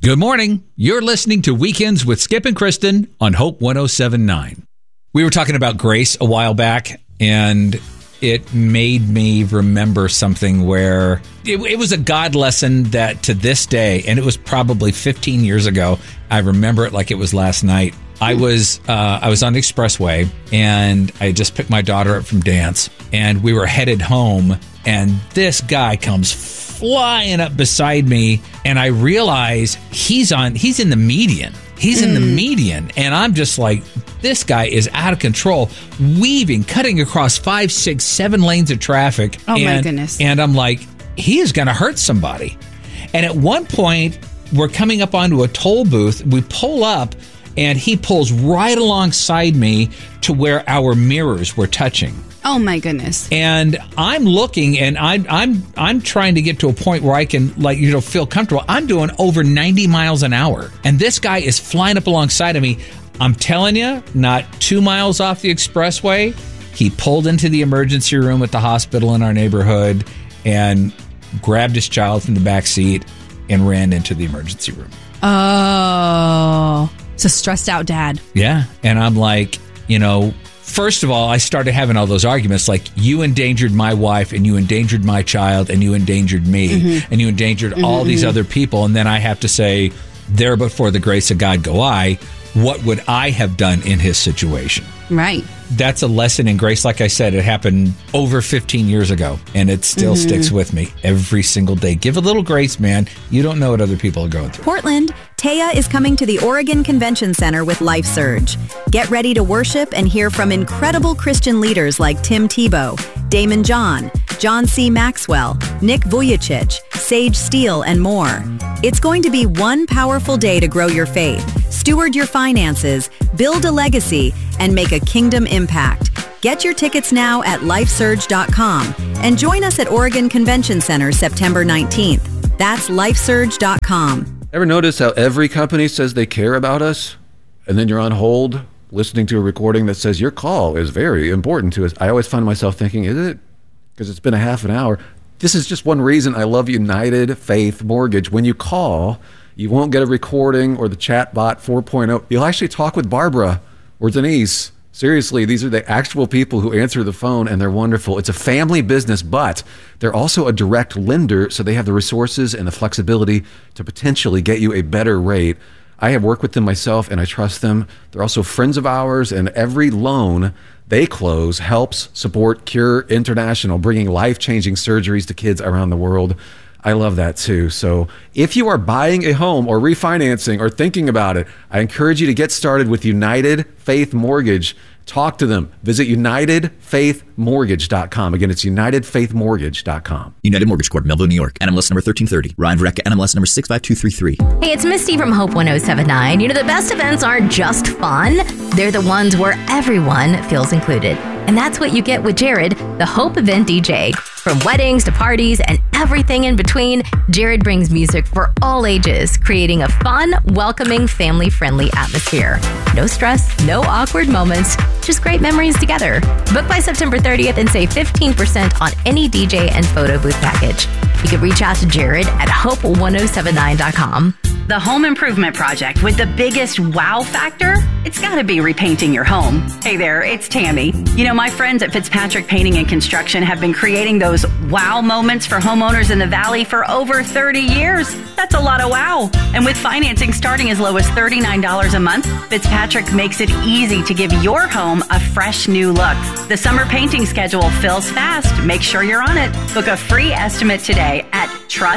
Good morning. You're listening to Weekends with Skip and Kristen on Hope 107.9. We were talking about grace a while back, and it made me remember something where it was a God lesson that to this day, and it was probably 15 years ago, I remember it like it was last night. I was on the expressway, and I just picked my daughter up from dance, and we were headed home, and this guy comes flying up beside me, and I realize he's in the median. He's in the median, and I'm just like, this guy is out of control, weaving, cutting across 5, 6, 7 lanes of traffic. Oh, my goodness. And I'm like, he is going to hurt somebody. And at one point, we're coming up onto a toll booth. We pull up, and he pulls right alongside me to where our mirrors were touching. Oh my goodness! And I'm looking, and I'm trying to get to a point where I can feel comfortable. I'm doing over 90 miles an hour, and this guy is flying up alongside of me. I'm telling you, not 2 miles off the expressway, he pulled into the emergency room at the hospital in our neighborhood and grabbed his child from the back seat and ran into the emergency room. Oh, it's a stressed out dad. Yeah, and I'm like, first of all, I started having all those arguments like, you endangered my wife, and you endangered my child, and you endangered me, and you endangered all these other people. And then I have to say, there but for the grace of God go I. What would I have done in his situation? Right. That's a lesson in grace. Like I said, it happened over 15 years ago, and it still sticks with me every single day. Give a little grace, man. You don't know what other people are going through. Portland, Taya is coming to the Oregon Convention Center with Life Surge. Get ready to worship and hear from incredible Christian leaders like Tim Tebow, Damon John, John C. Maxwell, Nick Vujicic, Sage Steele, and more. It's going to be one powerful day to grow your faith, steward your finances, build a legacy, and make a kingdom impact. Get your tickets now at lifesurge.com and join us at Oregon Convention Center September 19th. That's lifesurge.com. Ever notice how every company says they care about us, and then you're on hold listening to a recording that says your call is very important to us? I always find myself thinking, is it? Because it's been a half an hour. This is just one reason I love United Faith Mortgage. When you call, you won't get a recording or the chatbot 4.0. You'll actually talk with Barbara or Denise. Seriously, these are the actual people who answer the phone, and they're wonderful. It's a family business, but they're also a direct lender, so they have the resources and the flexibility to potentially get you a better rate. I have worked with them myself, and I trust them. They're also friends of ours, and every loan they close helps support Cure International, bringing life-changing surgeries to kids around the world. I love that too. So if you are buying a home or refinancing or thinking about it, I encourage you to get started with United Faith Mortgage. Talk to them. Visit UnitedFaithMortgage.com. Again, it's UnitedFaithMortgage.com. United Mortgage Corp, Melville, New York. NMLS number 1330. Ryan Verrecka, NMLS number 65233. Hey, it's Misty from Hope 107.9. The best events aren't just fun. They're the ones where everyone feels included. And that's what you get with Jared, the Hope Event DJ. From weddings to parties and everything in between, Jared brings music for all ages, creating a fun, welcoming, family-friendly atmosphere. No stress, no awkward moments, just great memories together. Book by September 30th and save 15% on any DJ and photo booth package. You can reach out to Jared at hope1079.com. The home improvement project with the biggest wow factor? It's got to be repainting your home. Hey there, it's Tammy. My friends at Fitzpatrick Painting and Construction have been creating those wow moments for homeowners in the Valley for over 30 years. That's a lot of wow. And with financing starting as low as $39 a month, Fitzpatrick makes it easy to give your home a fresh new look. The summer painting schedule fills fast. Make sure you're on it. Book a free estimate today at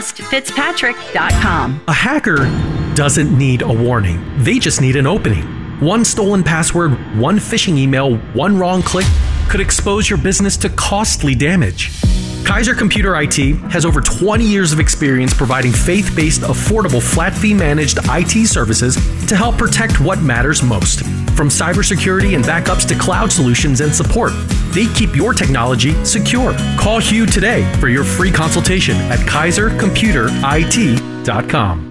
trustfitzpatrick.com. A hacker doesn't need a warning. They just need an opening. One stolen password, one phishing email, one wrong click could expose your business to costly damage. Kaiser Computer IT has over 20 years of experience providing faith-based, affordable, flat-fee managed IT services to help protect what matters most. From cybersecurity and backups to cloud solutions and support, they keep your technology secure. Call Hugh today for your free consultation at KaiserComputerIT.com.